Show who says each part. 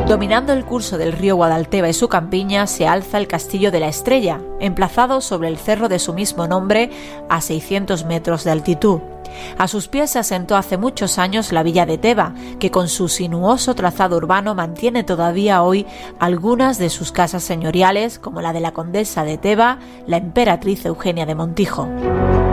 Speaker 1: Dominando el curso del río Guadalteba y su campiña se alza el Castillo de la Estrella, emplazado sobre el cerro de su mismo nombre a 600 metros de altitud. A sus pies se asentó hace muchos años la villa de Teba, que con su sinuoso trazado urbano mantiene todavía hoy algunas de sus casas señoriales, como la de la condesa de Teba, la emperatriz Eugenia de Montijo.